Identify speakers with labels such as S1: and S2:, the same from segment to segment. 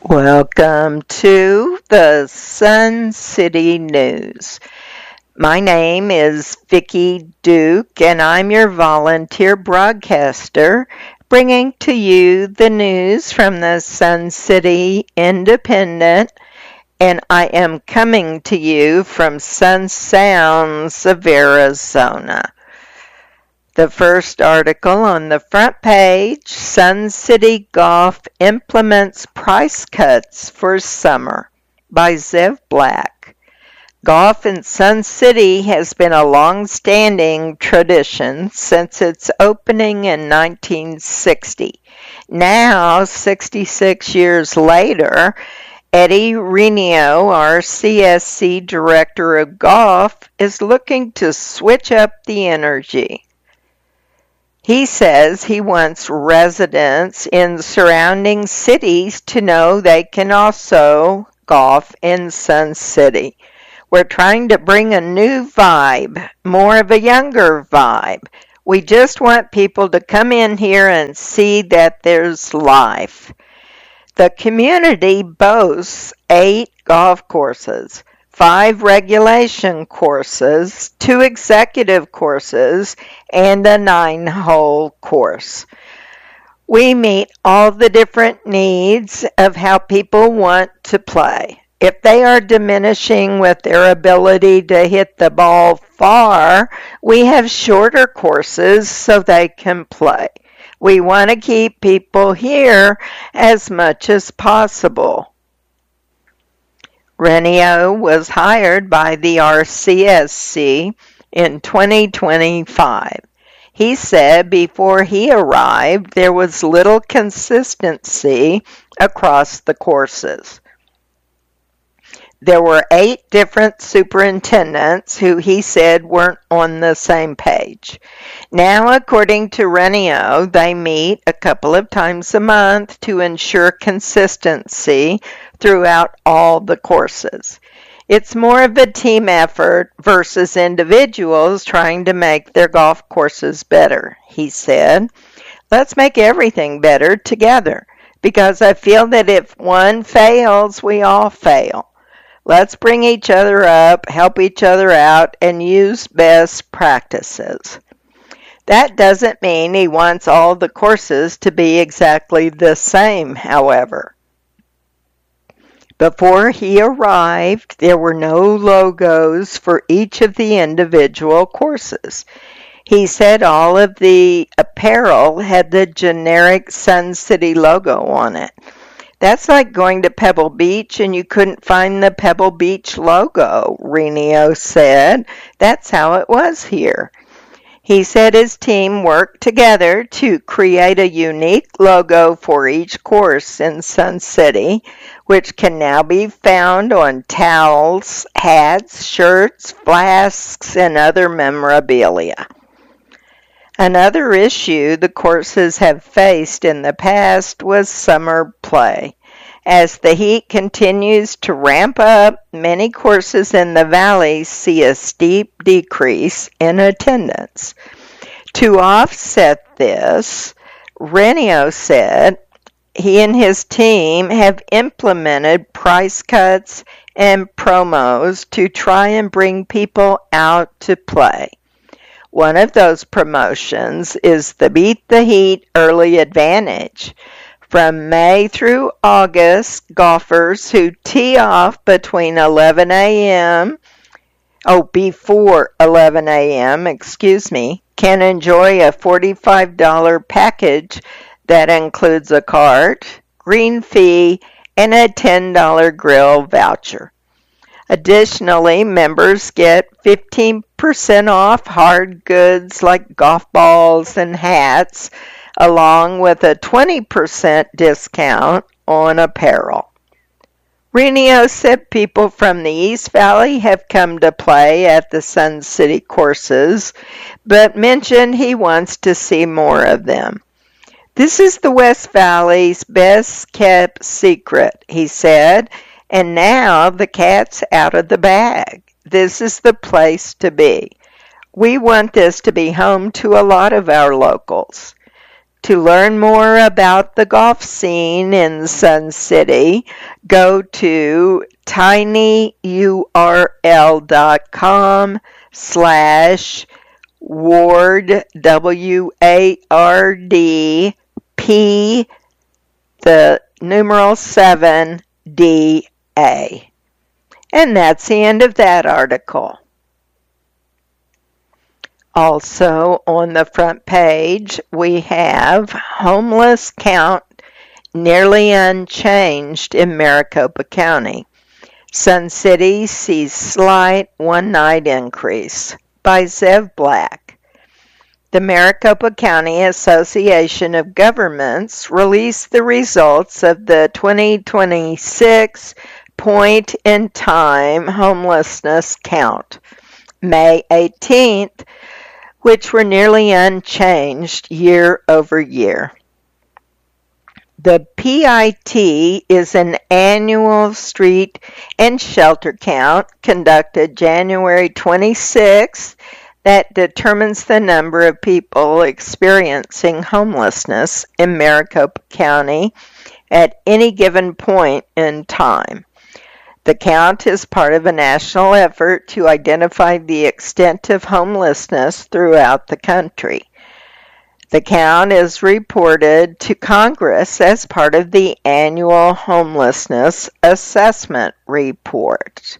S1: Welcome to the Sun City News. My name is Vicki Duke, and I'm your volunteer broadcaster, bringing to you the news from the Sun City Independent, and I am coming to you from Sun Sounds of Arizona. The first article on the front page, Sun City Golf implements price cuts for summer, by Zev Black. Golf in Sun City has been a long-standing tradition since its opening in 1960. Now, 66 years later, Eddie Reno, our CSC Director of Golf, is looking to switch up the energy. He says he wants residents in surrounding cities to know they can also golf in Sun City. We're trying to bring a new vibe, more of a younger vibe. We just want people to come in here and see that there's life. The community boasts 8 golf courses, 5 regulation courses, 2 executive courses, and a 9-hole course. We meet all the different needs of how people want to play. If they are diminishing with their ability to hit the ball far, we have shorter courses so they can play. We want to keep people here as much as possible. Reno was hired by the RCSC in 2025. He said before he arrived there was little consistency across the courses. There were 8 different superintendents who he said weren't on the same page. Now, according to Reno, they meet a couple of times a month to ensure consistency throughout all the courses. It's more of a team effort versus individuals trying to make their golf courses better, he said. Let's make everything better together, because I feel that if one fails, we all fail. Let's bring each other up, help each other out, and use best practices. That doesn't mean he wants all the courses to be exactly the same, however. Before he arrived, there were no logos for each of the individual courses. He said all of the apparel had the generic Sun City logo on it. That's like going to Pebble Beach and you couldn't find the Pebble Beach logo, Reno said. That's how it was here. He said his team worked together to create a unique logo for each course in Sun City, which can now be found on towels, hats, shirts, flasks, and other memorabilia. Another issue the courses have faced in the past was summer play. As the heat continues to ramp up, many courses in the valley see a steep decrease in attendance. To offset this, Reno said he and his team have implemented price cuts and promos to try and bring people out to play. One of those promotions is the Beat the Heat Early Advantage. From May through August, golfers who tee off between 11 a.m. before 11 a.m., can enjoy a $45 package that includes a cart, green fee, and a $10 grill voucher. Additionally, members get 15% off hard goods like golf balls and hats, along with a 20% discount on apparel. Reno said people from the East Valley have come to play at the Sun City courses, but mentioned he wants to see more of them. This is the West Valley's best kept secret, he said, and now the cat's out of the bag. This is the place to be. We want this to be home to a lot of our locals. To learn more about the golf scene in Sun City, go to tinyurl.com/Ward, WARDP, the numeral 7DA. And that's the end of that article. Also, on the front page, we have homeless count nearly unchanged in Maricopa County. Sun City sees slight one-night increase by Zev Black. The Maricopa County Association of Governments released the results of the 2026 point-in-time homelessness count, May 18th, which were nearly unchanged year over year. The PIT is an annual street and shelter count conducted January 26th that determines the number of people experiencing homelessness in Maricopa County at any given point in time. The count is part of a national effort to identify the extent of homelessness throughout the country. The count is reported to Congress as part of the annual Homelessness Assessment Report.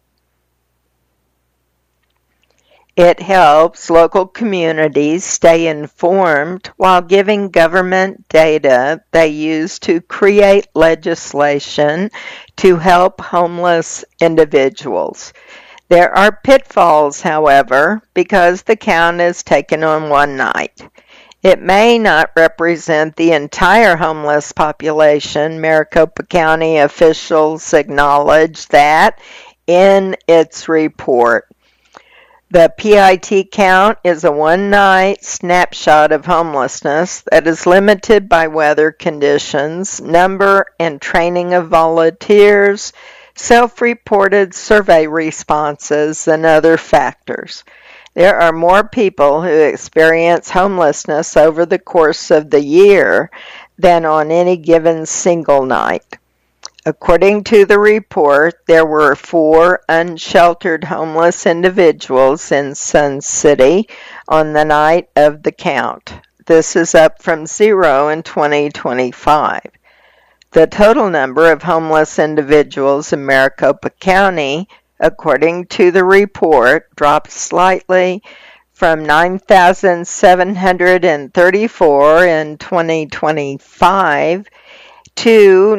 S1: It helps local communities stay informed while giving government data they use to create legislation to help homeless individuals. There are pitfalls, however, because the count is taken on one night. It may not represent the entire homeless population. Maricopa County officials acknowledge that in its report. The PIT count is a one-night snapshot of homelessness that is limited by weather conditions, number and training of volunteers, self-reported survey responses, and other factors. There are more people who experience homelessness over the course of the year than on any given single night. According to the report, there were 4 unsheltered homeless individuals in Sun City on the night of the count. This is up from 0 in 2025. The total number of homeless individuals in Maricopa County, according to the report, dropped slightly from 9,734 in 2025 to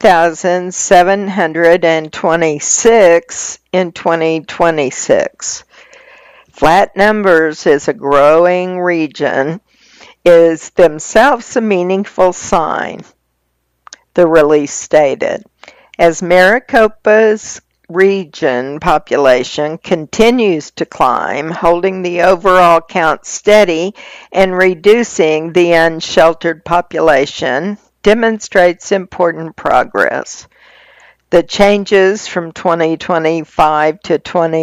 S1: 9,726 in 2026. Flat numbers is a growing region is themselves a meaningful sign, the release stated. As Maricopa's region population continues to climb, holding the overall count steady and reducing the unsheltered population, demonstrates important progress. The changes from 2025 to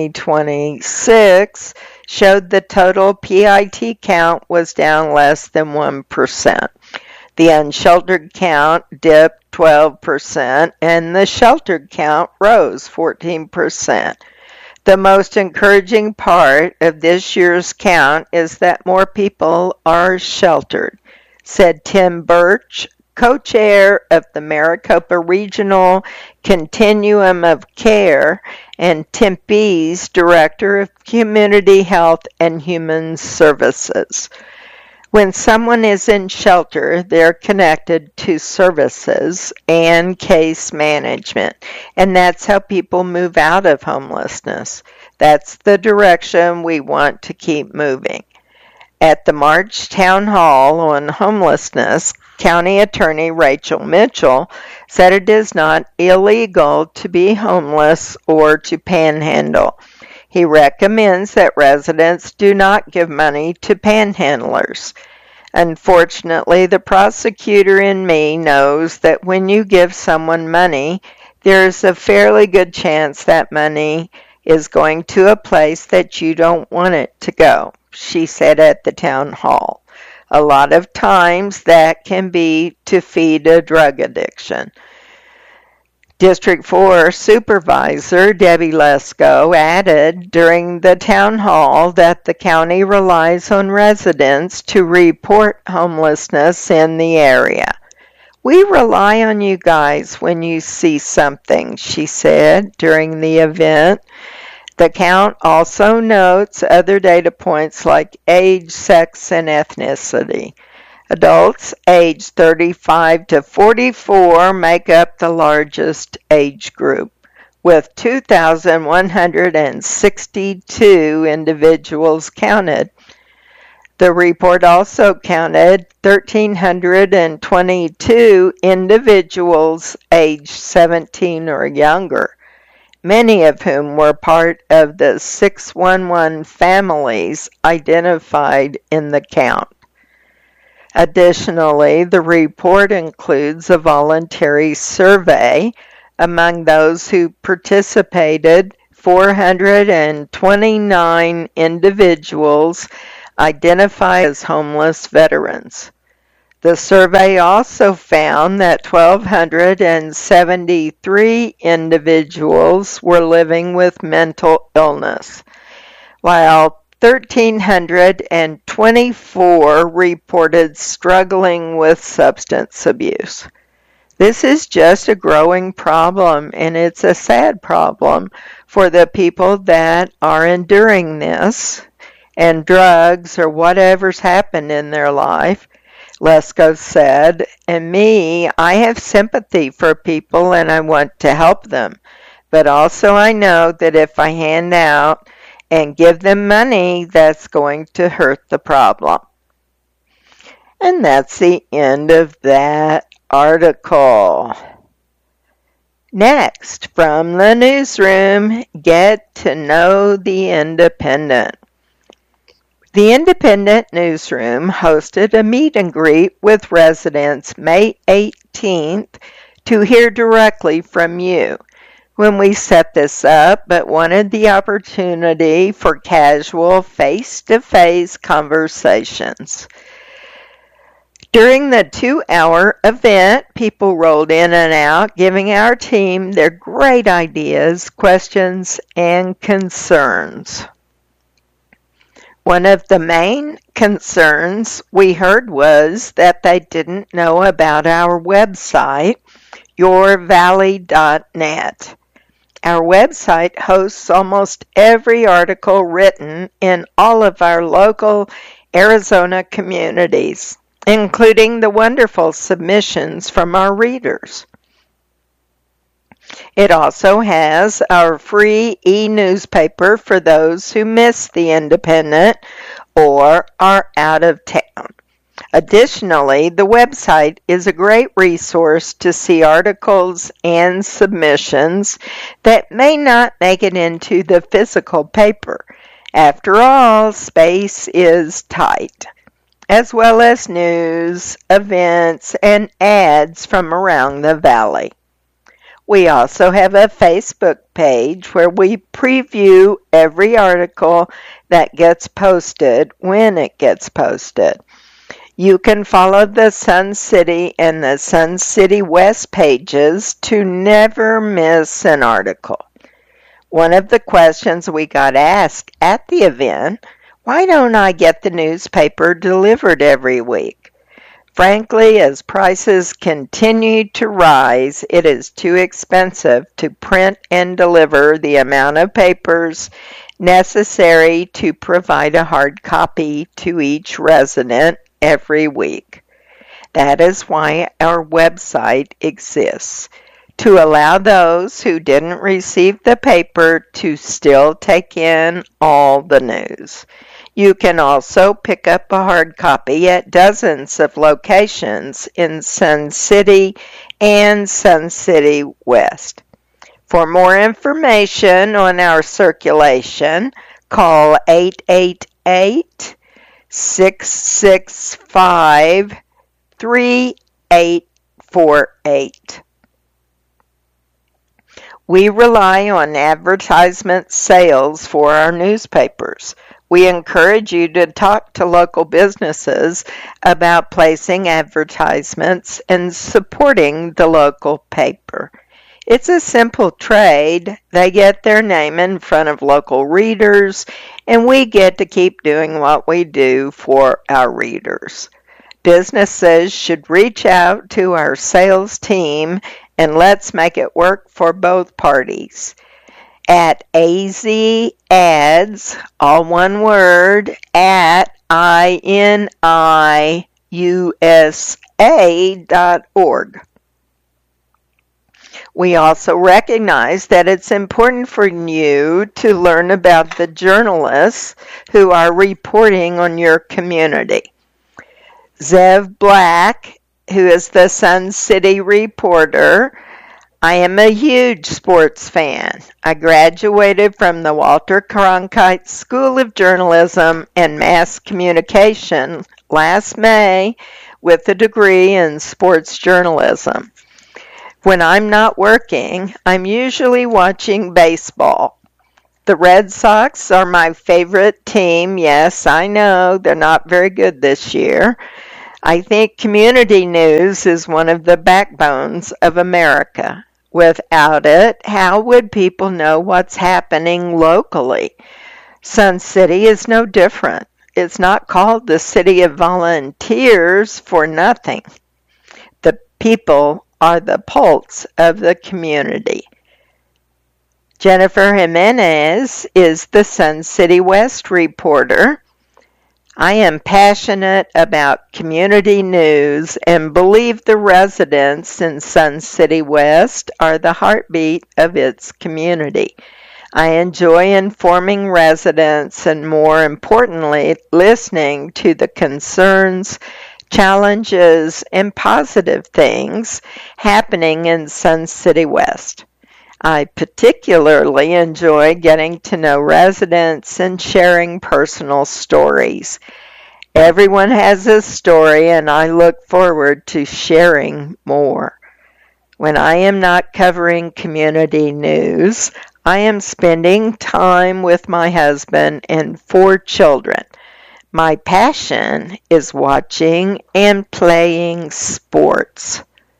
S1: 2026 showed the total PIT count was down less than 1%. The unsheltered count dipped 12%, and the sheltered count rose 14%. The most encouraging part of this year's count is that more people are sheltered, said Tim Birch, co-chair of the Maricopa Regional Continuum of Care and Tempe's Director of Community Health and Human Services. When someone is in shelter, they're connected to services and case management, and that's how people move out of homelessness. That's the direction we want to keep moving. At the March Town Hall on homelessness, County Attorney Rachel Mitchell said it is not illegal to be homeless or to panhandle. He recommends that residents do not give money to panhandlers. Unfortunately, the prosecutor in me knows that when you give someone money, there's a fairly good chance that money is going to a place that you don't want it to go, she said at the town hall. A lot of times that can be to feed a drug addiction. District 4 Supervisor Debbie Lesko added during the town hall that the county relies on residents to report homelessness in the area. "We rely on you guys when you see something," she said during the event. The count also notes other data points like age, sex, and ethnicity. Adults aged 35 to 44 make up the largest age group, with 2,162 individuals counted. The report also counted 1,322 individuals aged 17 or younger, many of whom were part of the 611 families identified in the count. Additionally, the report includes a voluntary survey. Among those who participated, 429 individuals identified as homeless veterans. The survey also found that 1,273 individuals were living with mental illness, while 1,324 reported struggling with substance abuse. This is just a growing problem, and it's a sad problem for the people that are enduring this and drugs or whatever's happened in their life. Lesko said, "And me, I have sympathy for people and I want to help them. But also I know that if I hand out and give them money, that's going to hurt the problem." And that's the end of that article. Next, from the newsroom, get to know the Independent. The Independent newsroom hosted a meet and greet with residents May 18th to hear directly from you. When we set this up, but wanted the opportunity for casual face-to-face conversations. During the 2-hour event, people rolled in and out, giving our team their great ideas, questions, and concerns. One of the main concerns we heard was that they didn't know about our website, yourvalley.net. Our website hosts almost every article written in all of our local Arizona communities, including the wonderful submissions from our readers. It also has our free e-newspaper for those who miss the Independent or are out of town. Additionally, the website is a great resource to see articles and submissions that may not make it into the physical paper. After all, space is tight, as well as news, events, and ads from around the valley. We also have a Facebook page where we preview every article that gets posted when it gets posted. You can follow the Sun City and the Sun City West pages to never miss an article. One of the questions we got asked at the event, why don't I get the newspaper delivered every week? Frankly, as prices continue to rise, it is too expensive to print and deliver the amount of papers necessary to provide a hard copy to each resident every week. That is why our website exists, to allow those who didn't receive the paper to still take in all the news. You can also pick up a hard copy at dozens of locations in Sun City and Sun City West. For more information on our circulation, call 888-665-3848. We rely on advertisement sales for our newspapers. We encourage you to talk to local businesses about placing advertisements and supporting the local paper. It's a simple trade. They get their name in front of local readers, and we get to keep doing what we do for our readers. Businesses should reach out to our sales team, and let's make it work for both parties. At AZ Ads, all one word, at INIUSA.org. We also recognize that it's important for you to learn about the journalists who are reporting on your community. Zev Black, who is the Sun City reporter. I am a huge sports fan. I graduated from the Walter Cronkite School of Journalism and Mass Communication last May with a degree in sports journalism. When I'm not working, I'm usually watching baseball. The Red Sox are my favorite team. Yes, I know they're not very good this year. I think community news is one of the backbones of America. Without it, how would people know what's happening locally? Sun City is no different. It's not called the City of Volunteers for nothing. The people are the pulse of the community. Jennifer Jimenez is the Sun City West reporter. I am passionate about community news and believe the residents in Sun City West are the heartbeat of its community. I enjoy informing residents and, more importantly, listening to the concerns, challenges, and positive things happening in Sun City West. I particularly enjoy getting to know residents and sharing personal stories. Everyone has a story, and I look forward to sharing more. When I am not covering community news, I am spending time with my husband and 4 children. My passion is watching and playing sports.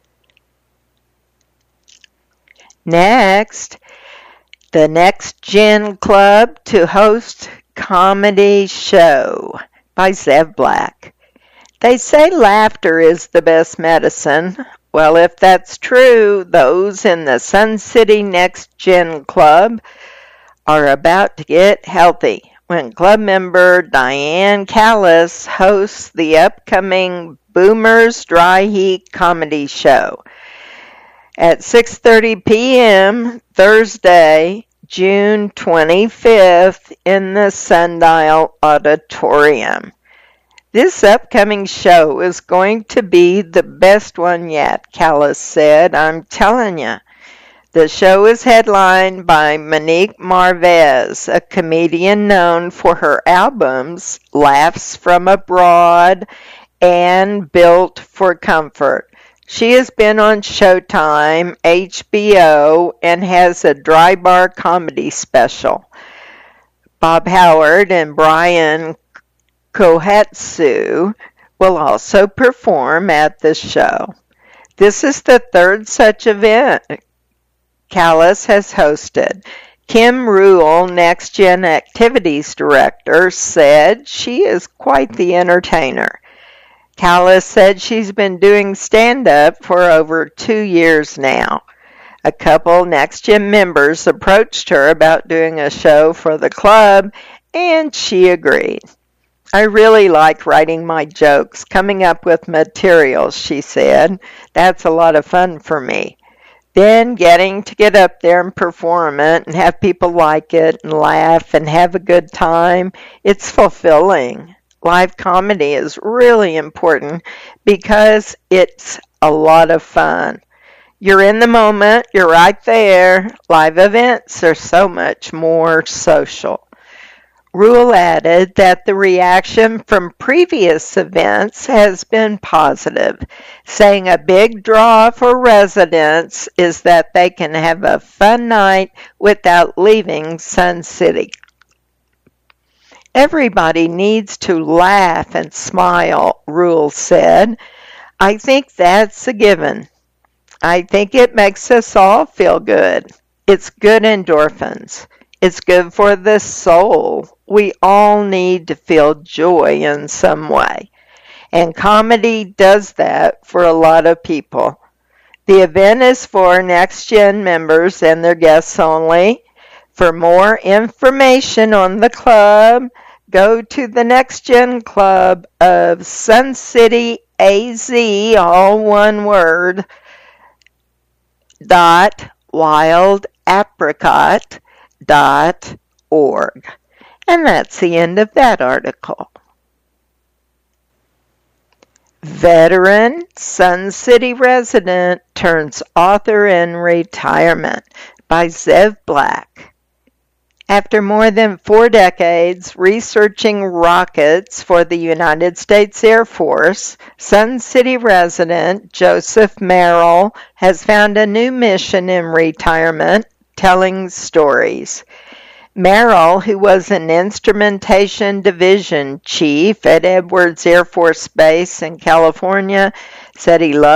S1: Next, the Next Gen Club to host comedy show by Zev Black. They say laughter is the best medicine. Well, if that's true, those in the Sun City Next Gen Club are about to get healthy when club member Diane Callis hosts the upcoming Boomers Dry Heat comedy show at 6:30 p.m. Thursday, June 25th in the Sundial Auditorium. This upcoming show is going to be the best one yet, Callis said. I'm telling you. The show is headlined by Monique Marvez, a comedian known for her albums Laughs from Abroad and Built for Comfort. She has been on Showtime, HBO, and has a dry bar comedy special. Bob Howard and Brian Kohetsu will also perform at the show. This is the 3rd such event Callis has hosted. Kim Rule, Next Gen Activities Director, said she is quite the entertainer. Callis said she's been doing stand-up for over 2 years now. A couple Next Gen members approached her about doing a show for the club, and she agreed. I really like writing my jokes, coming up with materials, she said. That's a lot of fun for me. Then getting to get up there and perform it and have people like it and laugh and have a good time, it's fulfilling. Live comedy is really important because it's a lot of fun. You're in the moment, you're right there. Live events are so much more social. Rule added that the reaction from previous events has been positive, saying a big draw for residents is that they can have a fun night without leaving Sun City. Everybody needs to laugh and smile, Rule said. I think that's a given. I think it makes us all feel good. It's good endorphins. It's good for the soul. We all need to feel joy in some way. And comedy does that for a lot of people. The event is for Next Gen members and their guests only. For more information on the club, go to the Next Gen Club of Sun City AZ, all one word, wildapricot.org. And that's the end of that article. Veteran Sun City resident turns author in retirement by Zev Black. After more than 4 decades researching rockets for the United States Air Force, Sun City resident Joseph Merrill has found a new mission in retirement, telling stories. Merrill, who was an instrumentation division chief at Edwards Air Force Base in California, said he loved